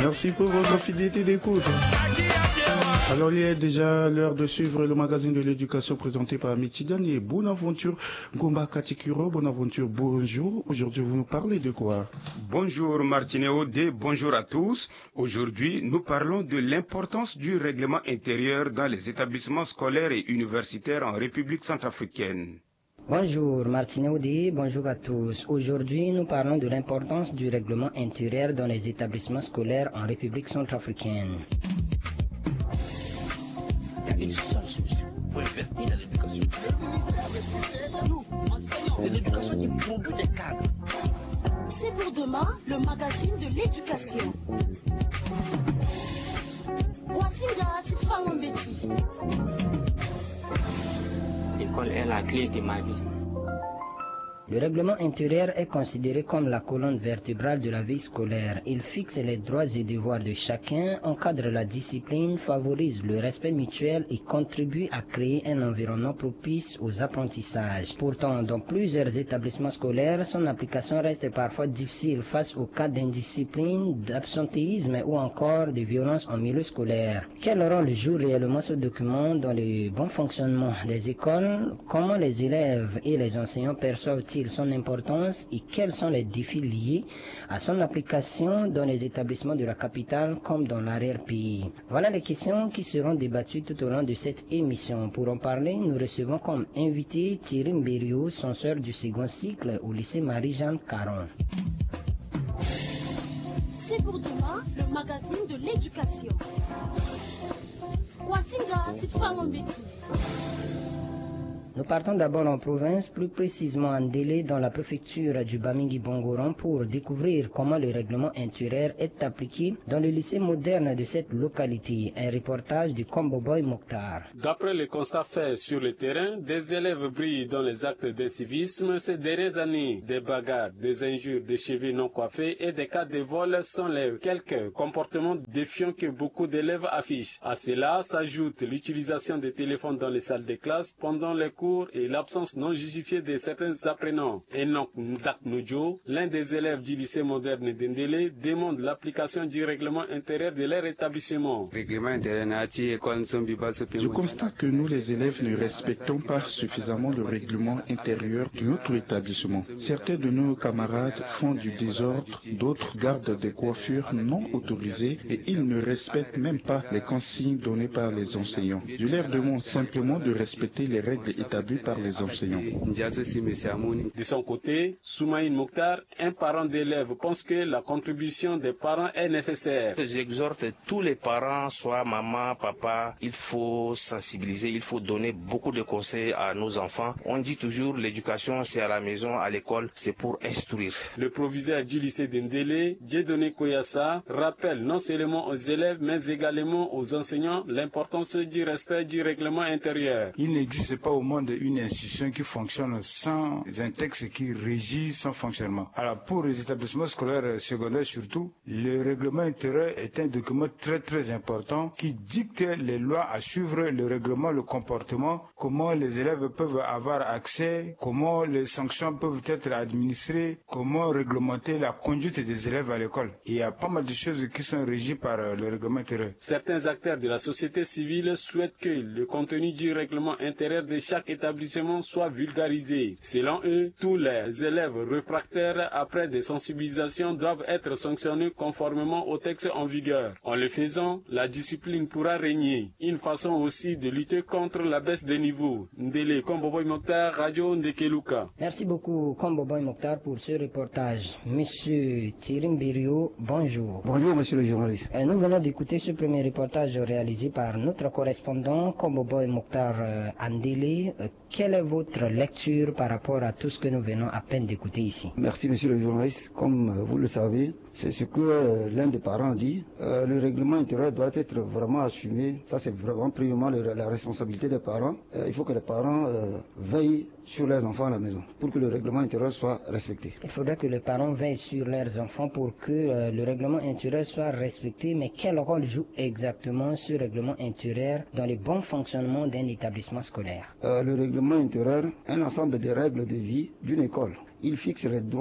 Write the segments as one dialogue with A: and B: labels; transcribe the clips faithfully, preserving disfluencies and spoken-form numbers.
A: Merci pour votre fidélité d'écoute. Alors il est déjà l'heure de suivre le magazine de l'éducation présenté par Mitidiane et Bonaventure Gomba Katikuro. Bonaventure, bonjour. Aujourd'hui, vous nous parlez de quoi?
B: Bonjour Martinéo D, bonjour à tous. Aujourd'hui, nous parlons de l'importance du règlement intérieur dans les établissements scolaires et universitaires en République centrafricaine.
C: Bonjour Martineau D, bonjour à tous. Aujourd'hui, nous parlons de l'importance du règlement intérieur dans les établissements scolaires en République centrafricaine.
D: Il y a une seule solution, il faut investir dans l'éducation. Nous, enseignants, c'est l'éducation qui produit des cadres.
E: C'est pour demain, le magazine de l'éducation. Wasinga, petite femme en bêtise.
F: L'école est la clé de ma vie.
C: Le règlement intérieur est considéré comme la colonne vertébrale de la vie scolaire. Il fixe les droits et devoirs de chacun, encadre la discipline, favorise le respect mutuel et contribue à créer un environnement propice aux apprentissages. Pourtant, dans plusieurs établissements scolaires, son application reste parfois difficile face aux cas d'indiscipline, d'absentéisme ou encore de violence en milieu scolaire. Quel rôle joue réellement ce document dans le bon fonctionnement des écoles? Comment les élèves et les enseignants perçoivent-ils son importance et quels sont les défis liés à son application dans les établissements de la capitale comme dans l'arrière-pays? Voilà les questions qui seront débattues tout au long de cette émission. Pour en parler, nous recevons comme invité Thierry Mbériou, censeur du second cycle au lycée Marie-Jeanne Caron.
E: C'est pour demain, le magazine de l'éducation. Wasinga, petite femme en bêtise.
C: Nous partons d'abord en province, plus précisément en Délé dans la préfecture du Bamingui-Bongoran pour découvrir comment le règlement intérieur est appliqué dans le lycée moderne de cette localité. Un reportage du Komboboy Mokhtar.
G: D'après les constats faits sur le terrain, des élèves brillent dans les actes d'incivisme ces dernières années. Des bagarres, des injures, des cheveux non coiffés et des cas de vol sont les quelques comportements défiants que beaucoup d'élèves affichent. À cela s'ajoute l'utilisation des téléphones dans les salles de classe pendant les cours et l'absence non justifiée de certains apprenants. Enoch Ndak Nojo, l'un des élèves du lycée moderne d'Endélé, demande l'application du règlement intérieur de leur établissement.
A: Je constate que nous, les élèves, ne respectons pas suffisamment le règlement intérieur de notre établissement. Certains de nos camarades font du désordre, d'autres gardent des coiffures non autorisées et ils ne respectent même pas les consignes données par les enseignants. Je leur demande simplement de respecter les règles établies par les enseignants.
G: De son côté, Soumaïn Mokhtar, un parent d'élève, pense que la contribution des parents est nécessaire.
F: J'exhorte tous les parents, soit maman, papa, il faut sensibiliser, il faut donner beaucoup de conseils à nos enfants. On dit toujours l'éducation c'est à la maison, à l'école, c'est pour instruire.
G: Le proviseur du lycée d'Endélé, Dieudonné Koyassa, rappelle non seulement aux élèves mais également aux enseignants l'importance du respect du règlement intérieur.
H: Il n'existe pas au monde une institution qui fonctionne sans un texte qui régit son fonctionnement. Alors pour les établissements scolaires secondaires surtout, le règlement intérieur est un document très très important qui dicte les lois à suivre, le règlement, le comportement, comment les élèves peuvent avoir accès, comment les sanctions peuvent être administrées, comment réglementer la conduite des élèves à l'école. Et il y a pas mal de choses qui sont régies par le règlement intérieur.
G: Certains acteurs de la société civile souhaitent que le contenu du règlement intérieur de chaque établissement soit vulgarisé. Selon eux, tous les élèves réfractaires après des sensibilisations doivent être sanctionnés conformément au texte en vigueur. En le faisant, la discipline pourra régner. Une façon aussi de lutter contre la baisse des niveaux. Ndélé Komboboy Mokhtar, Radio Ndekeluka.
C: Merci beaucoup Komboboy Mokhtar pour ce reportage. Monsieur Thierry Mbériou, bonjour.
I: Bonjour monsieur le journaliste.
C: Et nous venons d'écouter ce premier reportage réalisé par notre correspondant Komboboy Mokhtar euh, Andélé. Euh, quelle est votre lecture par rapport à tout ce que nous venons à peine d'écouter ici?
I: Merci monsieur le journaliste. Comme euh, vous le savez, c'est ce que euh, l'un des parents dit. Euh, le règlement intérieur doit être vraiment assumé. Ça c'est vraiment premièrement le, la responsabilité des parents. Euh, il faut que les parents euh, veillent sur leurs enfants à la maison pour que le règlement intérieur soit respecté.
C: Il faudrait que les parents veillent sur leurs enfants pour que euh, le règlement intérieur soit respecté. Mais quel rôle joue exactement ce règlement intérieur dans le bon fonctionnement d'un établissement scolaire?
I: euh, Le règlement intérieur est un ensemble des règles de vie d'une école. Il fixe les droits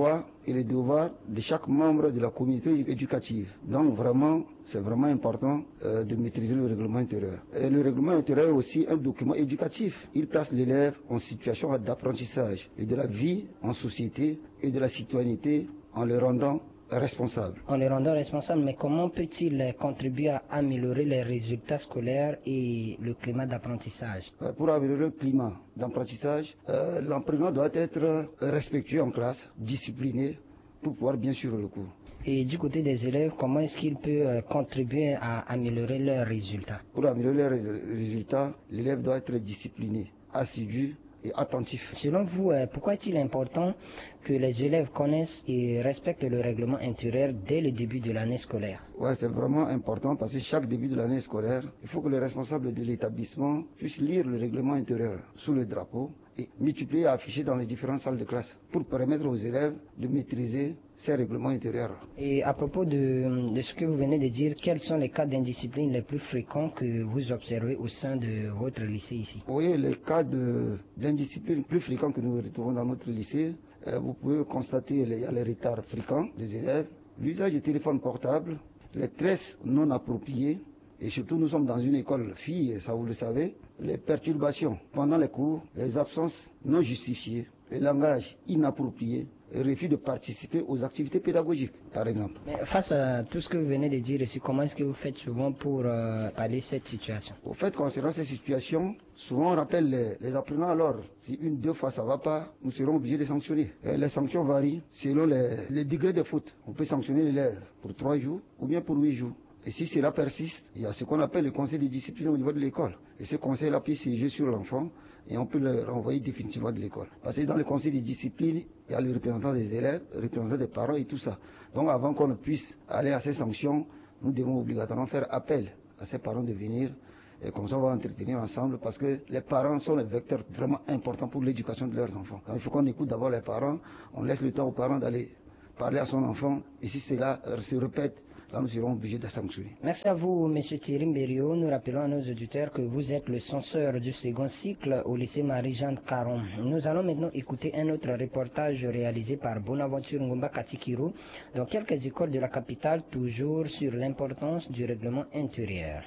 I: et les devoirs de chaque membre de la communauté éducative. Donc vraiment, c'est vraiment important euh, de maîtriser le règlement intérieur. Et le règlement intérieur est aussi un document éducatif. Il place l'élève en situation d'apprentissage et de la vie en société et de la citoyenneté en le rendant responsable.
C: En les rendant responsables, mais comment peut-il contribuer à améliorer les résultats scolaires et le climat d'apprentissage?
I: Pour améliorer le climat d'apprentissage, euh, l'apprenant doit être respectueux en classe, discipliné, pour pouvoir bien suivre le cours.
C: Et du côté des élèves, comment est-ce qu'il peut euh, contribuer à améliorer leurs résultats?
I: Pour améliorer les résultats, l'élève doit être discipliné, assidu et attentif.
C: Selon vous, euh, pourquoi est-il important que les élèves connaissent et respectent le règlement intérieur dès le début de l'année scolaire?
I: Ouais, c'est vraiment important parce que chaque début de l'année scolaire, il faut que les responsables de l'établissement puissent lire le règlement intérieur sous le drapeau et multiplier et afficher dans les différentes salles de classe pour permettre aux élèves de maîtriser ces règlements intérieurs.
C: Et à propos de, de ce que vous venez de dire, quels sont les cas d'indiscipline les plus fréquents que vous observez au sein de votre lycée ici?
I: Oui, les cas de, d'indiscipline plus fréquents que nous retrouvons dans notre lycée, euh, vous pouvez constater il y a les retards fréquents des élèves, l'usage des téléphones portables, les tresses non appropriées, et surtout nous sommes dans une école fille, ça vous le savez, les perturbations pendant les cours, les absences non justifiées, le langage inapproprié, le refus de participer aux activités pédagogiques, par exemple.
C: Mais face à tout ce que vous venez de dire ici, comment est-ce que vous faites souvent pour euh, pallier cette situation?
I: Au fait, concernant ces situations, souvent on rappelle les, les apprenants alors, si une, deux fois ça ne va pas, nous serons obligés de sanctionner. Et les sanctions varient selon les, les degrés de faute. On peut sanctionner l'élève pour trois jours ou bien pour huit jours. Et si cela persiste, il y a ce qu'on appelle le conseil de discipline au niveau de l'école. Et ce conseil-là peut siéger sur l'enfant et on peut le renvoyer définitivement de l'école. Parce que dans le conseil de discipline, il y a le représentant des élèves, le représentant des parents et tout ça. Donc avant qu'on ne puisse aller à ces sanctions, nous devons obligatoirement faire appel à ces parents de venir. Et comme ça, on va entretenir ensemble parce que les parents sont les vecteurs vraiment importants pour l'éducation de leurs enfants. Donc il faut qu'on écoute d'abord les parents, on laisse le temps aux parents d'aller parler à son enfant. Et si cela se répète, là, nous serons obligés de sanctionner.
C: Merci à vous, M. Thierry Mbério. Nous rappelons à nos auditeurs que vous êtes le censeur du second cycle au lycée Marie-Jeanne Caron. Nous allons maintenant écouter un autre reportage réalisé par Bonaventure Ngomba Katikiro dans quelques écoles de la capitale, toujours sur l'importance du règlement intérieur.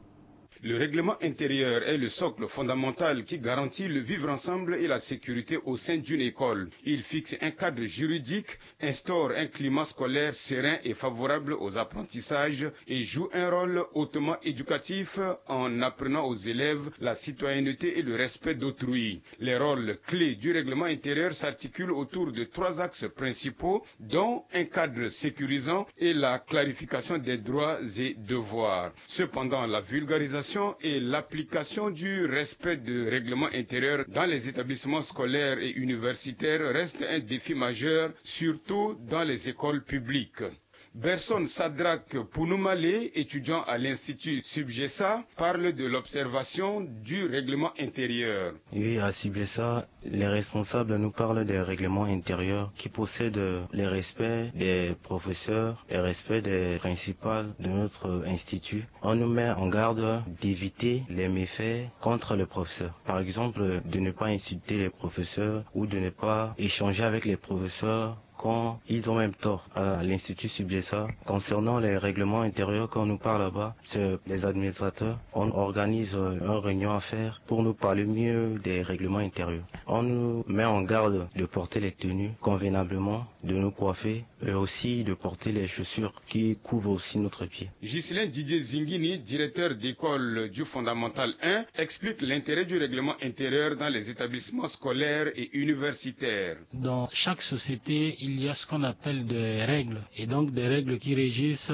B: Le règlement intérieur est le socle fondamental qui garantit le vivre ensemble et la sécurité au sein d'une école. Il fixe un cadre juridique, instaure un climat scolaire serein et favorable aux apprentissages et joue un rôle hautement éducatif en apprenant aux élèves la citoyenneté et le respect d'autrui. Les rôles clés du règlement intérieur s'articulent autour de trois axes principaux, dont un cadre sécurisant et la clarification des droits et devoirs. Cependant, la vulgarisation et l'application du respect du règlement intérieur dans les établissements scolaires et universitaires reste un défi majeur, surtout dans les écoles publiques. Berson Sadrak Pounoumale, étudiant à l'Institut Subgesa, parle de l'observation du règlement intérieur.
J: Oui, à Subgesa, les responsables nous parlent des règlements intérieurs qui possèdent le respect des professeurs, le respect des principales de notre institut. On nous met en garde d'éviter les méfaits contre le professeur. Par exemple, de ne pas insulter les professeurs ou de ne pas échanger avec les professeurs quand ils ont même tort. À l'Institut Subgesa, concernant les règlements intérieurs qu'on nous parle là-bas, c'est les administrateurs, on organise une réunion à faire pour nous parler mieux des règlements intérieurs. On nous met en garde de porter les tenues convenablement, de nous coiffer et aussi de porter les chaussures qui couvrent aussi notre pied.
B: Ghislain Didier Zingini, directeur d'école du Fondamental un, explique l'intérêt du règlement intérieur dans les établissements scolaires et universitaires.
K: Dans chaque société, il y a ce qu'on appelle des règles, et donc des règles qui régissent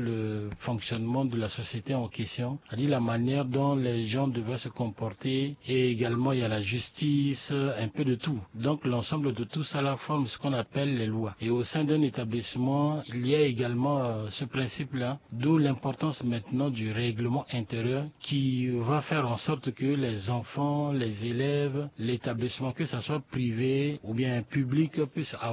K: le fonctionnement de la société en question, c'est-à-dire la manière dont les gens devraient se comporter, et également il y a la justice, un peu de tout. Donc l'ensemble de tout ça là forme ce qu'on appelle les lois. Et au sein d'un établissement, il y a également euh, ce principe-là, d'où l'importance maintenant du règlement intérieur qui va faire en sorte que les enfants, les élèves, l'établissement, que ce soit privé ou bien public, puissent avoir également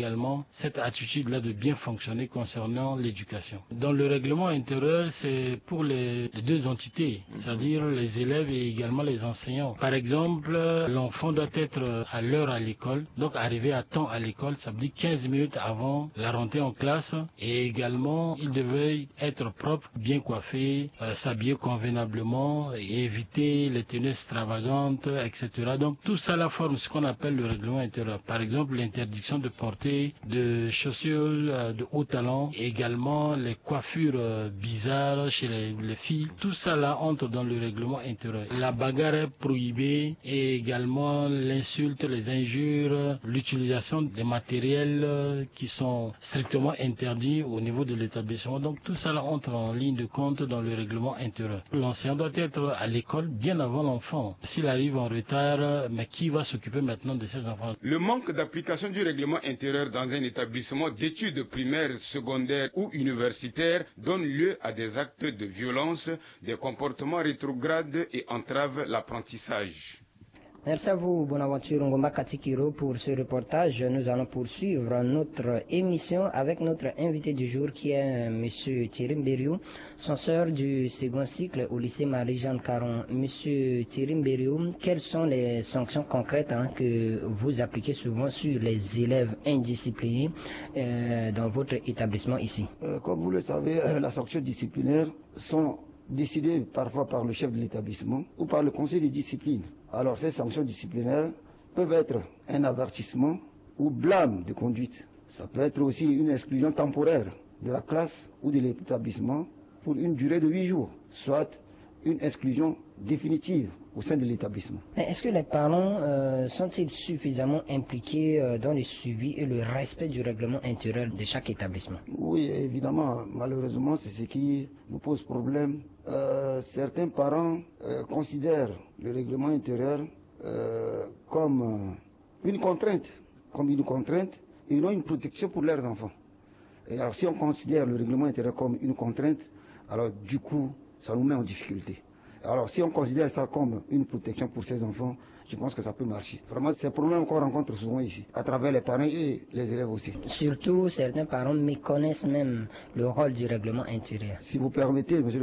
K: également cette attitude-là de bien fonctionner concernant l'éducation. Dans le règlement intérieur, c'est pour les, les deux entités, c'est-à-dire les élèves et également les enseignants. Par exemple, l'enfant doit être à l'heure à l'école, donc arriver à temps à l'école, ça veut dire quinze minutes avant la rentrée en classe, et également il devrait être propre, bien coiffé, euh, s'habiller convenablement et éviter les tenues extravagantes, et cetera. Donc tout ça la forme ce qu'on appelle le règlement intérieur. Par exemple, l'interdiction de porter de chaussures euh, de haut talon, et également les coiffures euh, bizarres chez les, les filles. Tout ça là entre dans le règlement intérieur. La bagarre est prohibée et également l'insulte, les injures, l'utilisation des matériels euh, qui sont strictement interdits au niveau de l'établissement. Donc tout ça là entre en ligne de compte dans le règlement intérieur. L'enseignant doit être à l'école bien avant l'enfant. S'il arrive en retard, mais qui va s'occuper maintenant de ces enfants?
B: Le manque d'application du règlement intérieur dans un établissement d'études primaires, secondaires ou universitaires donne lieu à des actes de violence, des comportements rétrogrades et entrave l'apprentissage.
C: Merci à vous, Bonaventure Ngomba Katikiro, pour ce reportage. Nous allons poursuivre notre émission avec notre invité du jour qui est M. Thierry Mberiou, censeur du second cycle au lycée Marie-Jeanne Caron. M. Thierry Mberiou, quelles sont les sanctions concrètes hein, que vous appliquez souvent sur les élèves indisciplinés euh, dans votre établissement ici?
I: euh, Comme vous le savez, euh, les sanctions disciplinaires sont décidées parfois par le chef de l'établissement ou par le conseil de discipline. Alors ces sanctions disciplinaires peuvent être un avertissement ou blâme de conduite. Ça peut être aussi une exclusion temporaire de la classe ou de l'établissement pour une durée de huit jours, soit une exclusion définitive au sein de l'établissement.
C: Est-ce que les parents euh, sont-ils suffisamment impliqués euh, dans le suivi et le respect du règlement intérieur de chaque établissement?
I: Oui, évidemment, malheureusement, c'est ce qui nous pose problème. Euh, certains parents euh, considèrent le règlement intérieur euh, comme euh, une contrainte, comme une contrainte et non une protection pour leurs enfants. Et alors si on considère le règlement intérieur comme une contrainte, alors du coup, ça nous met en difficulté. Alors si on considère ça comme une protection pour ces enfants, je pense que ça peut marcher. Vraiment, c'est un problème qu'on rencontre souvent ici, à travers les parents et les élèves aussi.
C: Surtout, certains parents méconnaissent même le rôle du règlement intérieur.
I: Si vous permettez, monsieur